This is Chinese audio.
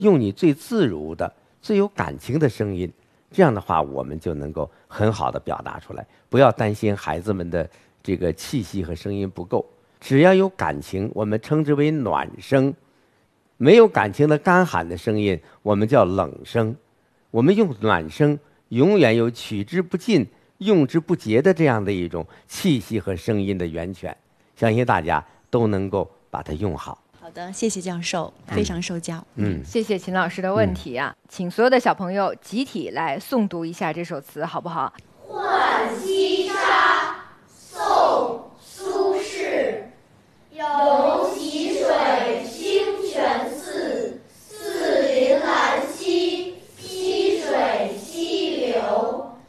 用你最自如的、最有感情的声音，这样的话，我们就能够很好的表达出来。不要担心孩子们的这个气息和声音不够，只要有感情，我们称之为暖声；没有感情的干喊的声音，我们叫冷声。我们用暖声，永远有取之不尽、用之不竭的这样的一种气息和声音的源泉。相信大家都能够把它用好。 好的，谢谢教授，非常受教。 谢谢秦老师的问题啊，请所有的小朋友集体来诵读一下这首词，好不好？ 浣溪